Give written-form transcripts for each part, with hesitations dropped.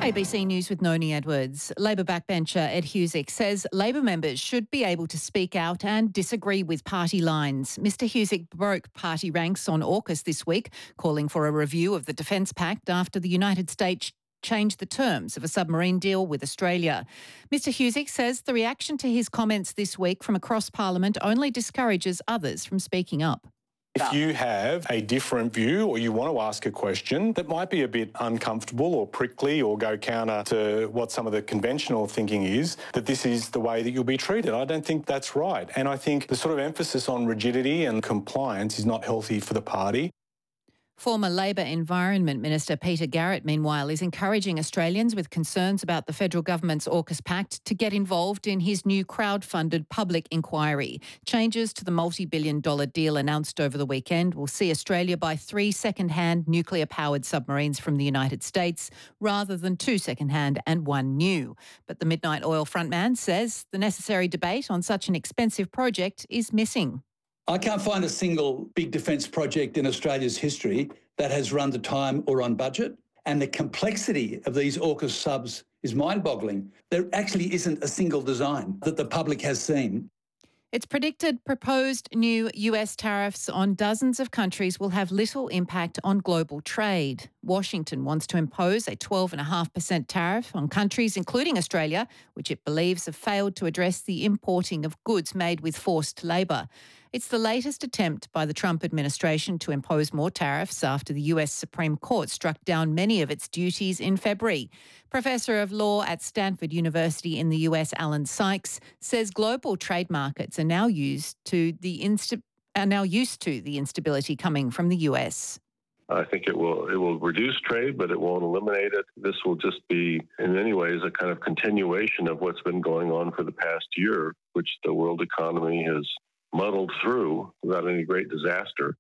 ABC News with Noni Edwards. Labor backbencher Ed Husic says Labor members should be able to speak out and disagree with party lines. Mr Husic broke party ranks on AUKUS this week, calling for a review of the Defence Pact after the United States changed the terms of a submarine deal with Australia. Mr Husic says the reaction to his comments this week from across Parliament only discourages others from speaking up. If you have a different view or you want to ask a question that might be a bit uncomfortable or prickly or go counter to what some of the conventional thinking is, that this is the way that you'll be treated, I don't think that's right. And I think the sort of emphasis on rigidity and compliance is not healthy for the party. Former Labor Environment Minister Peter Garrett, meanwhile, is encouraging Australians with concerns about the federal government's AUKUS Pact to get involved in his new crowd-funded public inquiry. Changes to the multi-billion-dollar deal announced over the weekend will see Australia buy 3 second-hand nuclear-powered submarines from the United States rather than 2 second-hand and 1 new. But the Midnight Oil frontman says the necessary debate on such an expensive project is missing. I can't find a single big defence project in Australia's history that has run to time or on budget. And the complexity of these AUKUS subs is mind-boggling. There actually isn't a single design that the public has seen. It's predicted proposed new US tariffs on dozens of countries will have little impact on global trade. Washington wants to impose a 12.5% tariff on countries, including Australia, which it believes have failed to address the importing of goods made with forced labour. It's the latest attempt by the Trump administration to impose more tariffs after the US Supreme Court struck down many of its duties in February. Professor of Law at Stanford University in the US, Alan Sykes, says global trade markets are now used to the instability coming from the US. I think it will reduce trade, but it won't eliminate it. This will just be, in many ways, a kind of continuation of what's been going on for the past year, which the world economy has muddled through without any great disaster.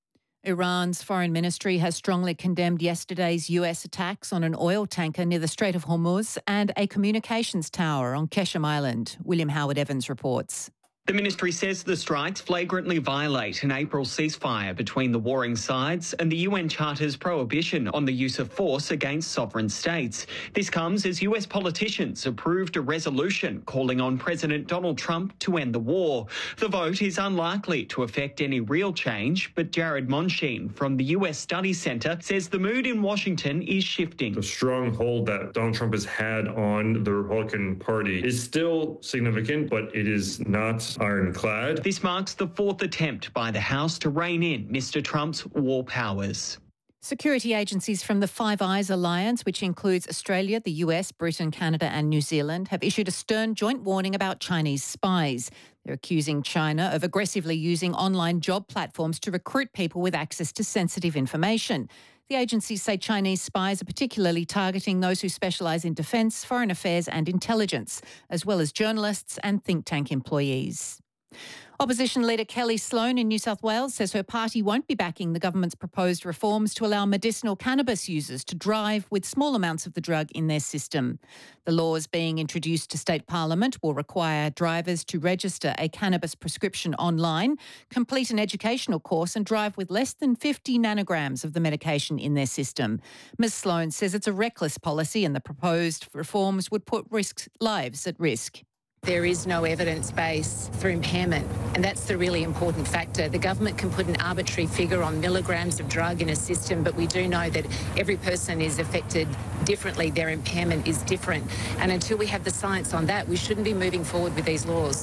Iran's foreign ministry has strongly condemned yesterday's US attacks on an oil tanker near the Strait of Hormuz and a communications tower on Keshem Island. William Howard Evans reports. The ministry says the strikes flagrantly violate an April ceasefire between the warring sides and the UN Charter's prohibition on the use of force against sovereign states. This comes as US politicians approved a resolution calling on President Donald Trump to end the war. The vote is unlikely to affect any real change, but Jared Monsheen from the US Studies Center says the mood in Washington is shifting. The strong hold that Donald Trump has had on the Republican Party is still significant, but it is not ironclad. This marks the 4th attempt by the House to rein in Mr. Trump's war powers. Security agencies from the Five Eyes Alliance, which includes Australia, the US, Britain, Canada and New Zealand, have issued a stern joint warning about Chinese spies. They're accusing China of aggressively using online job platforms to recruit people with access to sensitive information. The agencies say Chinese spies are particularly targeting those who specialise in defence, foreign affairs and intelligence, as well as journalists and think tank employees. Opposition leader Kelly Sloan in New South Wales says her party won't be backing the government's proposed reforms to allow medicinal cannabis users to drive with small amounts of the drug in their system. The laws being introduced to state parliament will require drivers to register a cannabis prescription online, complete an educational course and drive with less than 50 nanograms of the medication in their system. Ms Sloan says it's a reckless policy and the proposed reforms would put lives at risk. There is no evidence base for impairment, and that's the really important factor. The government can put an arbitrary figure on milligrams of drug in a system, but we do know that every person is affected differently. Their impairment is different. And until we have the science on that, we shouldn't be moving forward with these laws.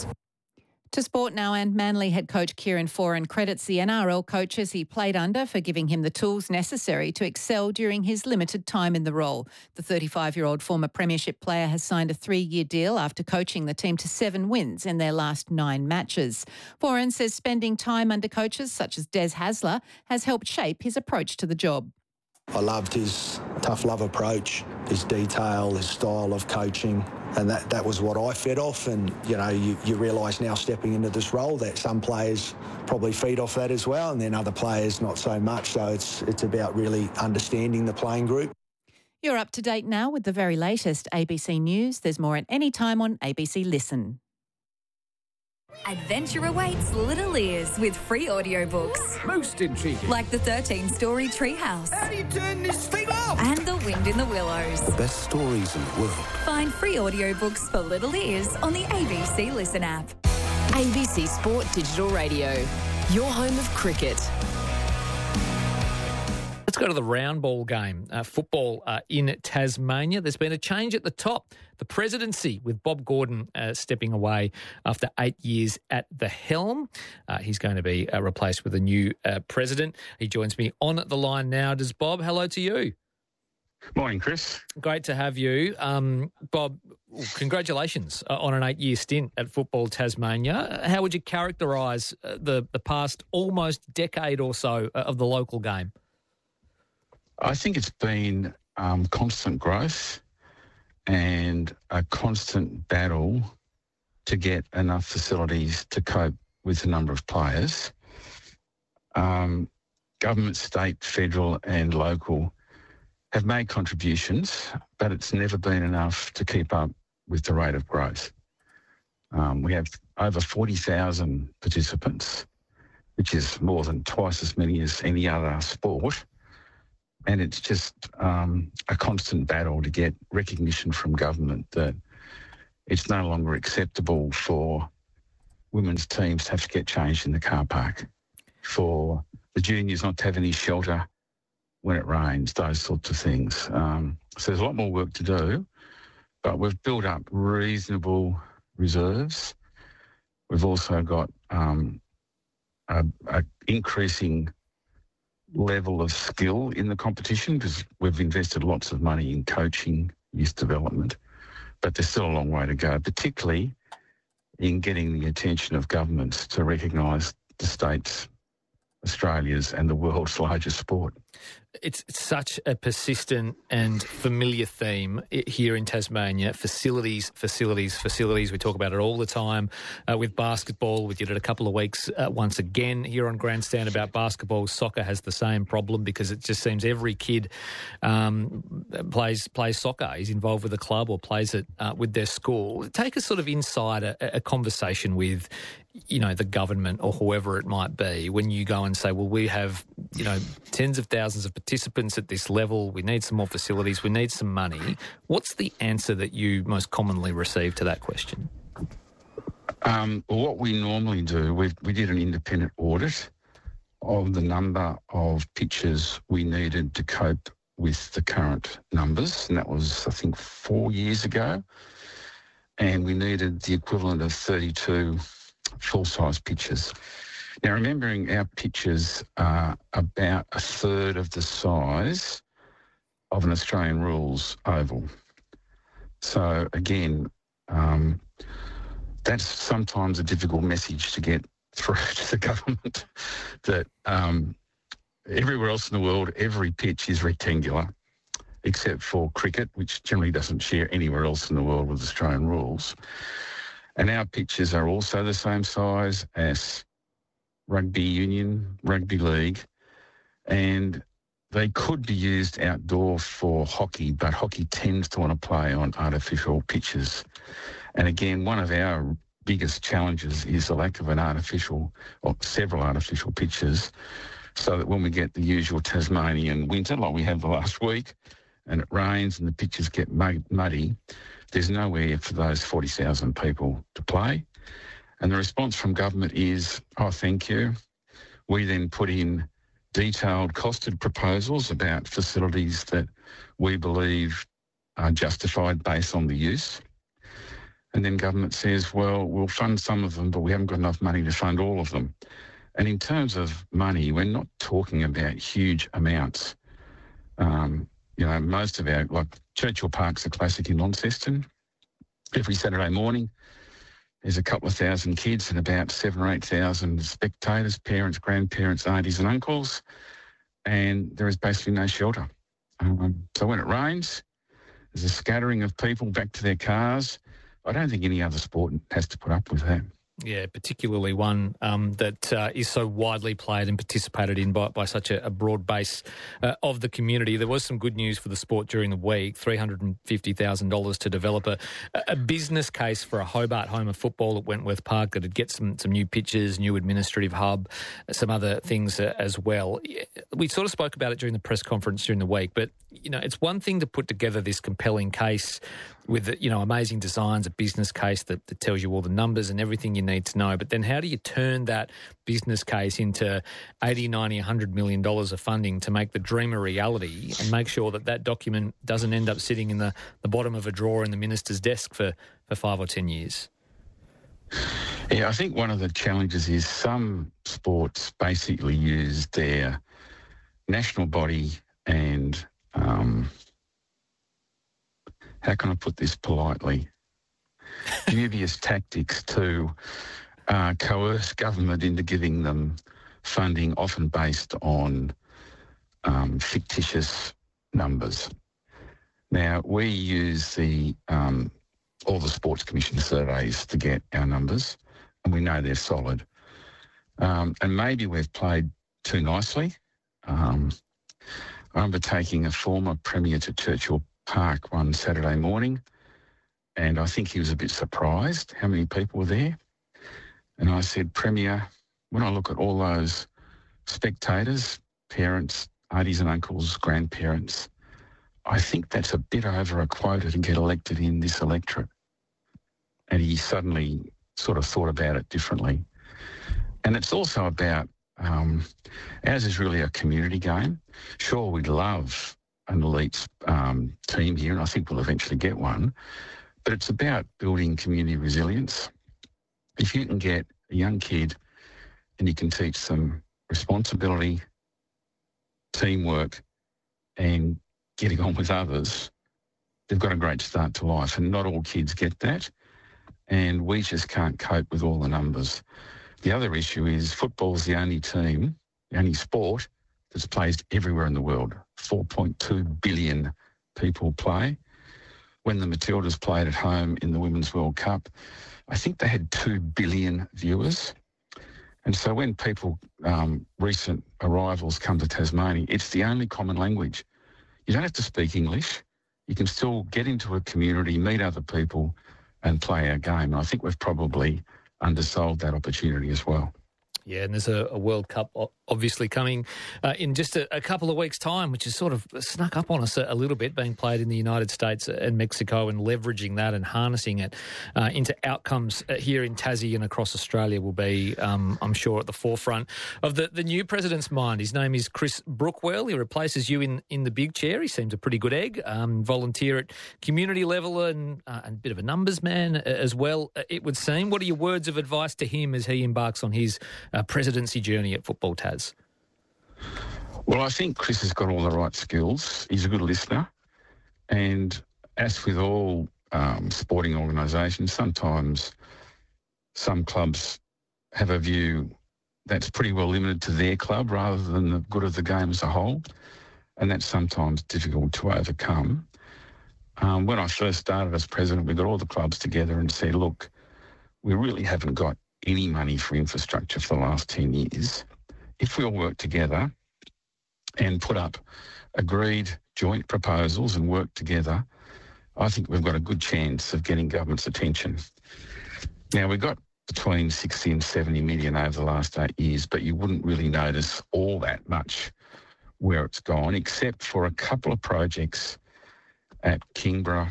To sport now, and Manly head coach Kieran Foran credits the NRL coaches he played under for giving him the tools necessary to excel during his limited time in the role. The 35-year-old former premiership player has signed a 3-year deal after coaching the team to 7 wins in their last 9 matches. Foran says spending time under coaches such as Des Hasler has helped shape his approach to the job. I loved his tough love approach, his detail, his style of coaching, and that was what I fed off. And, you realise now stepping into this role that some players probably feed off that as well, and then other players not so much. So it's about really understanding the playing group. You're up to date now with the very latest ABC News. There's more at any time on ABC Listen. Adventure awaits little ears with free audiobooks. Most intriguing. Like the 13-story Treehouse. How do you turn this thing off? And the Wind in the Willows. The best stories in the world. Find free audiobooks for little ears on the ABC Listen app. ABC Sport Digital Radio, your home of cricket. Let's go to the round ball game, football in Tasmania. There's been a change at the top. The presidency with Bob Gordon stepping away after 8 years at the helm. He's going to be replaced with a new president. He joins me on the line now. Does Bob, hello to you. Morning, Chris. Great to have you. Bob, congratulations on an 8-year stint at Football Tasmania. How would you characterise the past almost decade or so of the local game? I think it's been constant growth and a constant battle to get enough facilities to cope with the number of players. Government, state, federal and local have made contributions, but it's never been enough to keep up with the rate of growth. We have over 40,000 participants, which is more than twice as many as any other sport. And it's just a constant battle to get recognition from government that it's no longer acceptable for women's teams to have to get changed in the car park, for the juniors not to have any shelter when it rains, those sorts of things. So there's a lot more work to do, but we've built up reasonable reserves. We've also got a increasing level of skill in the competition because we've invested lots of money in coaching, youth development, but there's still a long way to go, particularly in getting the attention of governments to recognise the state's, Australia's and the world's largest sport. It's such a persistent and familiar theme here in Tasmania. Facilities. We talk about it all the time with basketball. We did it a couple of weeks once again here on Grandstand about basketball. Soccer has the same problem because it just seems every kid plays soccer. He's involved with a club or plays it with their school. Take us sort of inside a conversation with, you know, the government or whoever it might be when you go and say, well, we have, you know, tens of thousands of participants at this level. We need some more facilities. We need some money. What's the answer that you most commonly receive to that question? Well, what we normally do, we did an independent audit of the number of pitches we needed to cope with the current numbers, and that was, I think, 4 years ago. And we needed the equivalent of 32 full-size pitches. Now, remembering our pitches are about a third of the size of an Australian rules oval. So, again, that's sometimes a difficult message to get through to the government that everywhere else in the world, every pitch is rectangular, except for cricket, which generally doesn't share anywhere else in the world with Australian rules. And our pitches are also the same size as rugby union, rugby league, and they could be used outdoor for hockey, but hockey tends to want to play on artificial pitches. And again, one of our biggest challenges is the lack of an artificial, or several artificial pitches, so that when we get the usual Tasmanian winter, like we had the last week, and it rains and the pitches get muddy, there's nowhere for those 40,000 people to play. And the response from government is, oh, thank you. We then put in detailed costed proposals about facilities that we believe are justified based on the use. And then government says, well, we'll fund some of them, but we haven't got enough money to fund all of them. And in terms of money, we're not talking about huge amounts. You know, most of our, like Churchill Park's a classic in Launceston. Every Saturday morning, there's a couple of thousand kids and about 7,000 or 8,000 spectators, parents, grandparents, aunties and uncles, and there is basically no shelter. So when it rains, there's a scattering of people back to their cars. I don't think any other sport has to put up with that. Yeah, particularly one that is so widely played and participated in by such a broad base of the community. There was some good news for the sport during the week, $350,000 to develop a business case for a Hobart home of football at Wentworth Park that would get some new pitches, new administrative hub, some other things as well. We sort of spoke about it during the press conference during the week, but, it's one thing to put together this compelling case with, amazing designs, a business case that tells you all the numbers and everything you need to know. But then how do you turn that business case into $80, $90, $100 million of funding to make the dream a reality and make sure that document doesn't end up sitting in the bottom of a drawer in the minister's desk for 5 or 10 years? Yeah, I think one of the challenges is some sports basically use their national body and how can I put this politely? Dubious tactics to coerce government into giving them funding, often based on fictitious numbers. Now, we use all the Sports Commission surveys to get our numbers, and we know they're solid. And maybe we've played too nicely. I remember taking a former Premier to Churchill Park one Saturday morning, and I think he was a bit surprised how many people were there. And I said, Premier, when I look at all those spectators, parents, aunties and uncles, grandparents, I think that's a bit over a quota to get elected in this electorate. And he suddenly sort of thought about it differently. And it's also about, ours is really a community game. Sure, we'd love an elite team here, and I think we'll eventually get one, but it's about building community resilience. If you can get a young kid and you can teach them responsibility, teamwork, and getting on with others, they've got a great start to life. And not all kids get that, and we just can't cope with all the numbers. The other issue is football's the only team, the only sport that's played everywhere in the world. 4.2 billion people play. When the Matildas played at home in the Women's World Cup, I think they had 2 billion viewers. And so when people, recent arrivals, come to Tasmania, it's the only common language. You don't have to speak English. You can still get into a community, meet other people and play our game. And I think we've probably undersold that opportunity as well. Yeah, and there's a World Cup obviously coming in just a couple of weeks' time, which has sort of snuck up on us a little bit, being played in the United States and Mexico, and leveraging that and harnessing it into outcomes here in Tassie and across Australia will be, I'm sure, at the forefront of the new president's mind. His name is Chris Brookwell. He replaces you in the big chair. He seems a pretty good egg, volunteer at community level and a bit of a numbers man as well, it would seem. What are your words of advice to him as he embarks on his presidency journey at Football Tas? Well, I think Chris has got all the right skills. He's a good listener. And as with all sporting organisations, sometimes some clubs have a view that's pretty well limited to their club rather than the good of the game as a whole. And that's sometimes difficult to overcome. When I first started as president, we got all the clubs together and said, look, we really haven't got any money for infrastructure for the last 10 years. If we all work together and put up agreed joint proposals and work together, I think we've got a good chance of getting government's attention. Now, we got between 60 and 70 million over the last 8 years, but you wouldn't really notice all that much where it's gone, except for a couple of projects at Kingborough,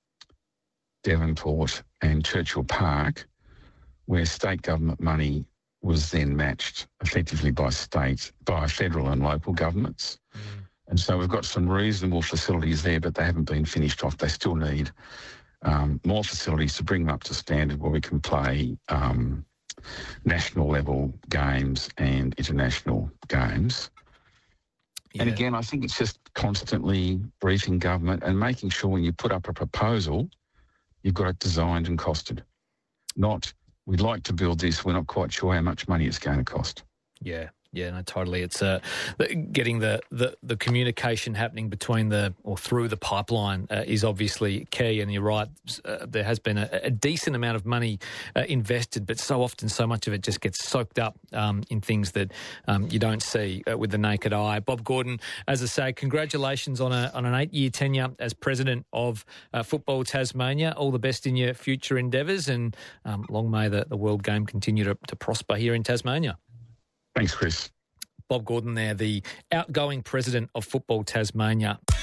Devonport and Churchill Park, where state government money was then matched effectively by federal and local governments. And so we've got some reasonable facilities there, but they haven't been finished off. They still need more facilities to bring them up to standard where we can play national level games and international games. Yeah. And again, I think it's just constantly briefing government and making sure when you put up a proposal, you've got it designed and costed. Not, we'd like to build this, we're not quite sure how much money it's going to cost. Yeah, Yeah, no, totally. It's getting the communication happening between through the pipeline is obviously key. And you're right, there has been a decent amount of money invested, but so often so much of it just gets soaked up in things that you don't see with the naked eye. Bob Gordon, as I say, congratulations on an 8-year tenure as president of Football Tasmania. All the best in your future endeavours, and long may the World Game continue to prosper here in Tasmania. Thanks, Chris. Bob Gordon there, the outgoing president of Football Tasmania.